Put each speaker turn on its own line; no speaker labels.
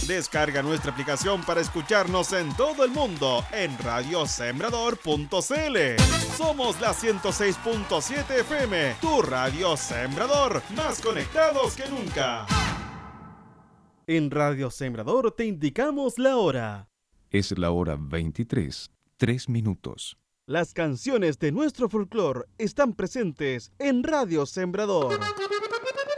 Descarga nuestra aplicación para escucharnos en todo el mundo en radiosembrador.cl. Somos la 106.7 FM, tu radio Sembrador, más conectados que nunca. En Radio Sembrador te indicamos la hora.
Es la hora 23, 3 minutos.
Las canciones de nuestro folclore están presentes en Radio Sembrador.